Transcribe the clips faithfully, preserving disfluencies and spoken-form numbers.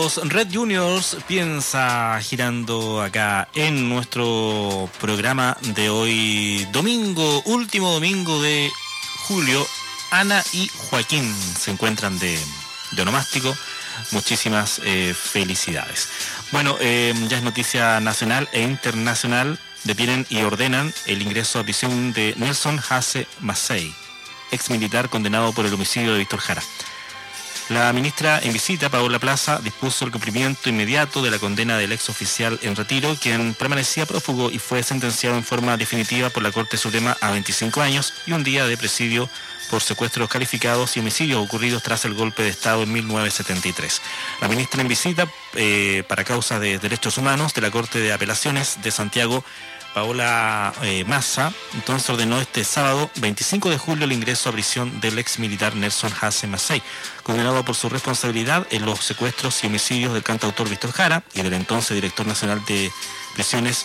los Red Juniors piensa girando acá en nuestro programa de hoy, domingo, último domingo de julio. Ana y Joaquín se encuentran de, de onomástico. Muchísimas eh, felicidades. Bueno, eh, ya es noticia nacional e internacional. Detienen y ordenan el ingreso a prisión de Nelson Hasse Massey, ex militar condenado por el homicidio de Víctor Jara. La ministra en visita, Paola Plaza, dispuso el cumplimiento inmediato de la condena del ex oficial en retiro, quien permanecía prófugo y fue sentenciado en forma definitiva por la Corte Suprema a veinticinco años y un día de presidio por secuestros calificados y homicidios ocurridos tras el golpe de Estado en mil novecientos setenta y tres. La ministra en visita eh, para causas de derechos humanos de la Corte de Apelaciones de Santiago, Paola eh, Massa, entonces ordenó este sábado veinticinco de julio el ingreso a prisión del ex militar Nelson Hasse Massey, condenado por su responsabilidad en los secuestros y homicidios del cantautor Víctor Jara y del entonces director nacional de prisiones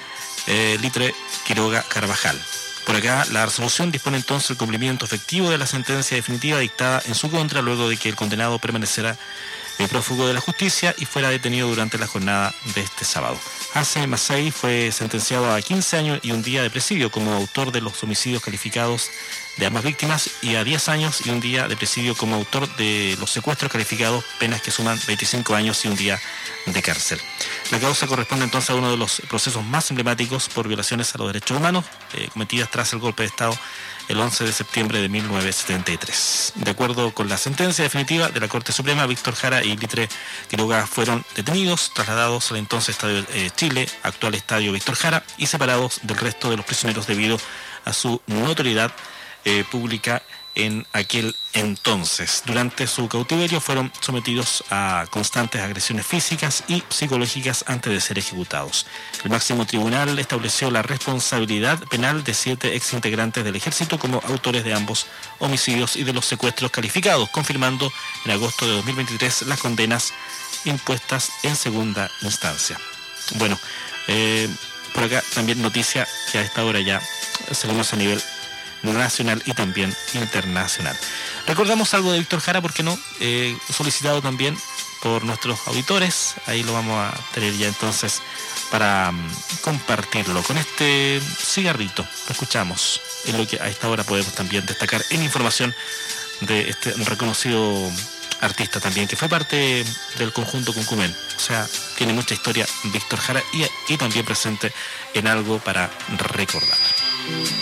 eh, Litre Quiroga Carvajal. Por acá, la resolución dispone entonces el cumplimiento efectivo de la sentencia definitiva dictada en su contra, luego de que el condenado permaneciera eh, prófugo de la justicia y fuera detenido durante la jornada de este sábado. Hasse Massey fue sentenciado a quince años y un día de presidio como autor de los homicidios calificados de ambas víctimas y a diez años y un día de presidio como autor de los secuestros calificados, penas que suman veinticinco años y un día de cárcel. La causa corresponde entonces a uno de los procesos más emblemáticos por violaciones a los derechos humanos eh, cometidas tras el golpe de Estado el once de septiembre de mil novecientos setenta y tres. De acuerdo con la sentencia definitiva de la Corte Suprema, Víctor Jara y Litre Quiroga fueron detenidos, trasladados al entonces Estadio eh, Chile, actual Estadio Víctor Jara, y separados del resto de los prisioneros debido a su notoriedad eh, pública en aquel entonces. Durante su cautiverio fueron sometidos a constantes agresiones físicas y psicológicas antes de ser ejecutados. El máximo tribunal estableció la responsabilidad penal de siete exintegrantes del ejército como autores de ambos homicidios y de los secuestros calificados, confirmando en agosto de dos mil veintitrés las condenas impuestas en segunda instancia. Bueno, eh, por acá también noticia que a esta hora ya seguimos a nivel nacional y también internacional. Recordamos algo de Víctor Jara, ¿por qué no? Eh, solicitado también por nuestros auditores, ahí lo vamos a tener ya entonces para um, compartirlo con este cigarrito. Lo escuchamos, es lo que a esta hora podemos también destacar en información de este reconocido artista también, que fue parte del conjunto Cuncumen, o sea, tiene mucha historia Víctor Jara y, y también presente en algo para recordar.